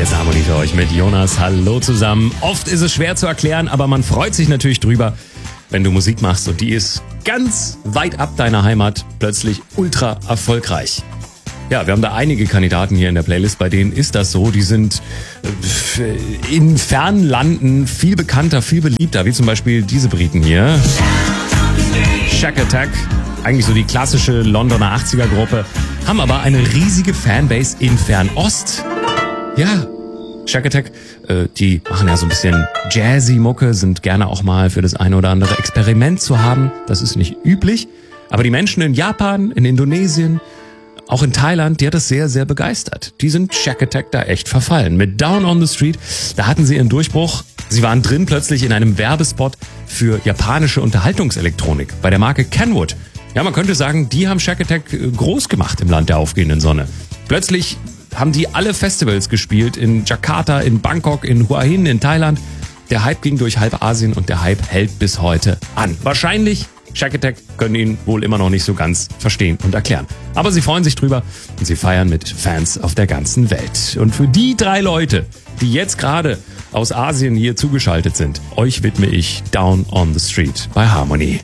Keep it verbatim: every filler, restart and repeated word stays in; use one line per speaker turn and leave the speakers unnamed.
Hier ist Harmony für euch mit Jonas. Hallo zusammen. Oft ist es schwer zu erklären, aber man freut sich natürlich drüber, wenn du Musik machst und die ist ganz weit ab deiner Heimat plötzlich ultra erfolgreich. Ja, wir haben da einige Kandidaten hier in der Playlist, bei denen ist das so. Die sind in fernen Landen viel bekannter, viel beliebter, wie zum Beispiel diese Briten hier. Shack Attack, eigentlich so die klassische Londoner achtziger-Gruppe, haben aber eine riesige Fanbase in Fernost. Ja, Shack Attack, äh, die machen ja so ein bisschen Jazzy-Mucke, sind gerne auch mal für das eine oder andere Experiment zu haben. Das ist nicht üblich. Aber die Menschen in Japan, in Indonesien, auch in Thailand, die hat das sehr, sehr begeistert. Die sind Shack Attack da echt verfallen. Mit Down on the Street, da hatten sie ihren Durchbruch. Sie waren drin plötzlich in einem Werbespot für japanische Unterhaltungselektronik bei der Marke Kenwood. Ja, man könnte sagen, die haben Shack Attack groß gemacht im Land der aufgehenden Sonne. Plötzlich haben die alle Festivals gespielt, in Jakarta, in Bangkok, in Hua Hin, in Thailand. Der Hype ging durch halb Asien und der Hype hält bis heute an. Wahrscheinlich, Shack Attack können ihn wohl immer noch nicht so ganz verstehen und erklären. Aber sie freuen sich drüber und sie feiern mit Fans auf der ganzen Welt. Und für die drei Leute, die jetzt gerade aus Asien hier zugeschaltet sind, euch widme ich Down on the Street bei Harmony.